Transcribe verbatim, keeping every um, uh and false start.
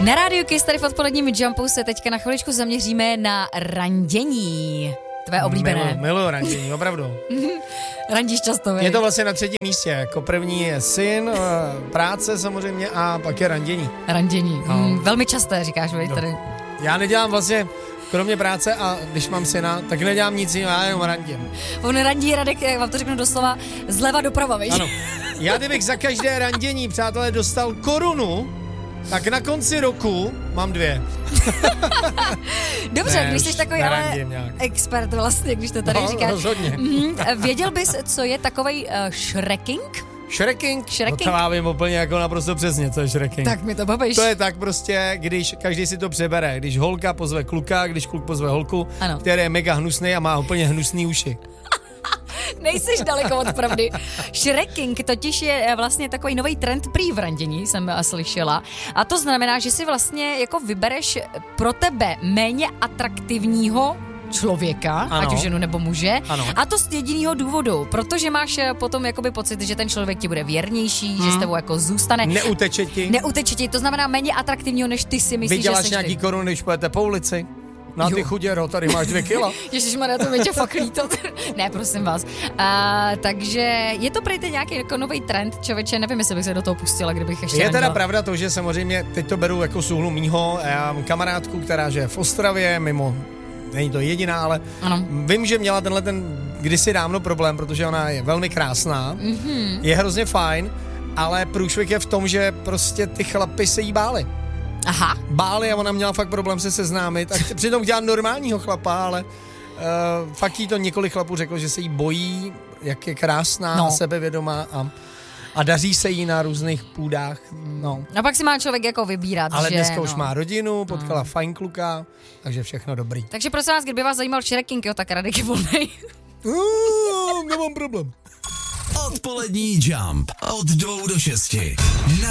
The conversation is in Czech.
Na rádiu Kiss tady v odpoledním Jumpu se teďka na chviličku zaměříme na randění. Tvé oblíbené. Miluji, miluji randění, opravdu. Randíš často, vej? Je to vlastně na třetím místě. Jako první je syn, práce samozřejmě a pak je randění. Randění. No. Mm, velmi časté, říkáš, vej, tady. Já nedělám vlastně, kromě práce a když mám syna, tak nedělám nic jiného, já jenom randím. On randí, Radek, jak vám to řeknu doslova, zleva doprava, víš? Ano. Já kdybych za každé randění, přátelé, dostal korunu, tak na konci roku mám dvě. Dobře, Ne, když už jsi takový ale nerandím nějak. expert vlastně, když to tady No, říkáš. rozhodně. Mm, věděl bys, co je takovej uh, shrekking? Shrekking? Shrekking? No to já vím úplně jako naprosto přesně, co je shrekking. Tak mi to babiš. To je tak prostě, když každý si to přebere, když holka pozve kluka, když kluk pozve holku, Ano. který je mega hnusný a má úplně hnusný uši. Nejseš daleko od pravdy. Shrekking totiž je vlastně takový nový trend prý v randění, jsem slyšela. A to znamená, že si vlastně jako vybereš pro tebe méně atraktivního člověka, Ano. ať už ženu nebo muže. Ano. A to z jediného důvodu, protože máš potom jakoby pocit, že ten člověk ti bude věrnější, hmm. že s tebou jako zůstane. Neuteče ti. Neuteče ti, to znamená méně atraktivního, než ty si myslíš, že Vyděláš jsi nějaký ty. koruny, když půjdete po ulici? Na ty Jo. chuděro, tady máš dvě kila. Ježišmarja, to mi tě fakt líto. Ne, prosím vás. A, takže je to prý nějaký jako nový trend, člověče, nevím, jestli bych se do toho pustila, kdybych ještě Je teda randěla. pravda to, že samozřejmě teď to beru jako z úhlu mýho. Já mám kamarádku, která žije v Ostravě, mimo, není to jediná, ale Ano. vím, že měla tenhle ten kdysi dávno problém, protože ona je velmi krásná, Mm-hmm. je hrozně fajn, ale průšvih je v tom, že prostě ty chlapy se jí báli. Aha. Báli a ona měla fakt problém se seznámit. A přitom dělá normálního chlapa, ale uh, fakt jí to několik chlapů řeklo, že se jí bojí, jak je krásná, No. no. sebevědomá a, a daří se jí na různých půdách. No. A pak si má člověk jako vybírat, Ale že, dneska no. už má rodinu, potkala hmm. fajn kluka, takže všechno dobrý. Takže prosím vás, kdyby vás zajímal shrekking, jo, tak Radek je volnej. Uh, nemám problém. Odpolední Jump od dvou do šesti.